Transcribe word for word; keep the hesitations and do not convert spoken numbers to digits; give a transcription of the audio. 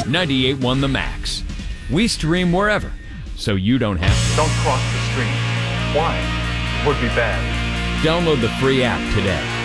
ninety-eight point one The Max. We stream wherever, so you don't have to. Don't cross the stream. Why? It would be bad. Download the free app today.